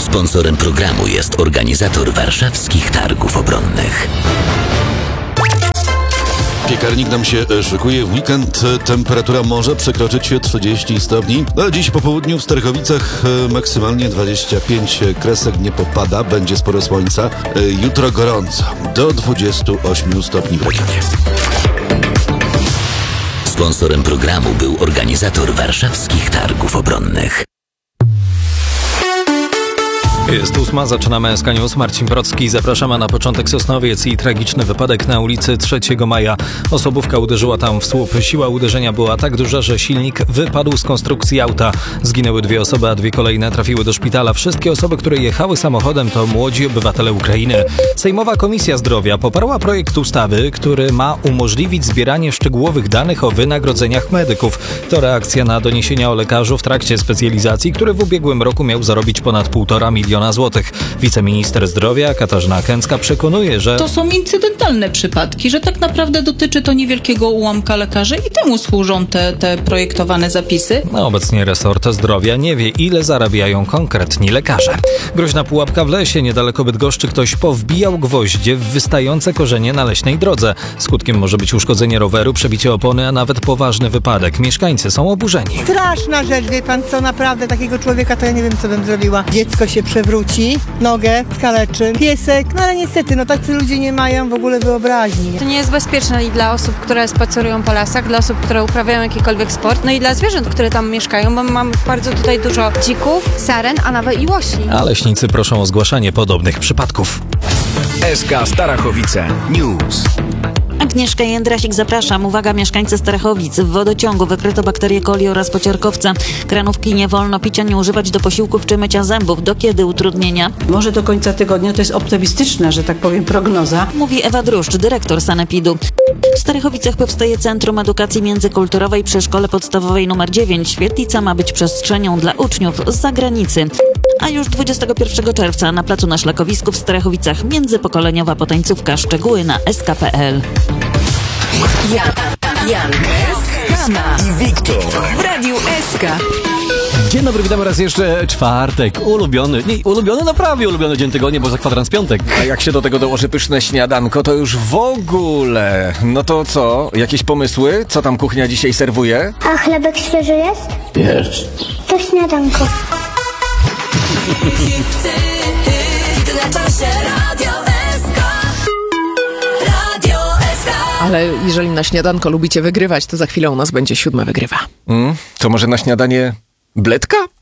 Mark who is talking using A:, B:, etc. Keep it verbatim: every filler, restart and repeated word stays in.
A: Sponsorem programu jest organizator warszawskich targów obronnych.
B: Piekarnik nam się szykuje. W weekend temperatura może przekroczyć trzydzieści stopni. No, dziś po południu w Starachowicach maksymalnie dwadzieścia pięć kresek nie popada. Będzie sporo słońca. Jutro gorąco. Do dwudziestu ośmiu stopni w regionie.
A: Sponsorem programu był organizator warszawskich targów obronnych.
C: Jest ósma, zaczynamy S K News. Marcin Brocki, zapraszamy na początek. Sosnowiec i tragiczny wypadek na ulicy trzeciego maja. Osobówka uderzyła tam w słup. Siła uderzenia była tak duża, że silnik wypadł z konstrukcji auta. Zginęły dwie osoby, a dwie kolejne trafiły do szpitala. Wszystkie osoby, które jechały samochodem, to młodzi obywatele Ukrainy. Sejmowa Komisja Zdrowia poparła projekt ustawy, który ma umożliwić zbieranie szczegółowych danych o wynagrodzeniach medyków. To reakcja na doniesienia o lekarzu w trakcie specjalizacji, który w ubiegłym roku miał zarobić ponad półtora miliona złotych. Wiceminister zdrowia Katarzyna Kęcka przekonuje, że
D: to są incydentalne przypadki, że tak naprawdę dotyczy to niewielkiego ułamka lekarzy i temu służą te, te projektowane zapisy.
C: No, obecnie resort zdrowia nie wie, ile zarabiają konkretni lekarze. Groźna pułapka w lesie. Niedaleko Bydgoszczy ktoś powbijał gwoździe w wystające korzenie na leśnej drodze. Skutkiem może być uszkodzenie roweru, przebicie opony, a nawet poważny wypadek. Mieszkańcy są oburzeni.
E: Straszna rzecz, wie pan co, naprawdę takiego człowieka to ja nie wiem, co bym zrobiła. Dziecko się przewróci, nogę skaleczy, piesek, no ale niestety, no tacy ludzie nie mają w ogóle wyobraźni.
F: To nie jest bezpieczne i dla osób, które spacerują po lasach, dla osób, które uprawiają jakikolwiek sport, no i dla zwierząt, które tam mieszkają, bo mam bardzo tutaj dużo dzików, saren, a nawet i łosi.
C: A leśnicy proszą o zgłaszanie podobnych przypadków.
G: S K Starachowice News.
H: Agnieszka Jędrasik, zapraszam. Uwaga, mieszkańcy Starachowic. W wodociągu wykryto bakterię coli oraz pociorkowca. Kranówki nie wolno picia, nie używać do posiłków czy mycia zębów. Do kiedy utrudnienia?
I: Może do końca tygodnia, to jest optymistyczna, że tak powiem, prognoza.
H: Mówi Ewa Druszcz, dyrektor sanepidu. W Starachowicach powstaje Centrum Edukacji Międzykulturowej przy Szkole Podstawowej nr dziewięć. Świetlica ma być przestrzenią dla uczniów z zagranicy. A już dwudziestego pierwszego czerwca na placu na Szlakowisku w Starachowicach międzypokoleniowa potańcówka. Szczegóły na s k kropka p l.
J: Jan, Jan, Hanna
G: i Wiktor
J: w Radiu S K.
K: Dzień dobry, witamy raz jeszcze. Czwartek, ulubiony, nie, ulubiony, no prawie ulubiony dzień tygodnia, bo za kwadrans piątek.
G: A jak się do tego dołoży pyszne śniadanko, to już w ogóle. No to co? Jakieś pomysły? Co tam kuchnia dzisiaj serwuje?
L: A chlebek świeży jest?
K: Jest.
L: To śniadanko.
J: Ale jeżeli na śniadanko lubicie wygrywać, to za chwilę u nas będzie siódme wygrywa.
G: Mm, to może na śniadanie bledka?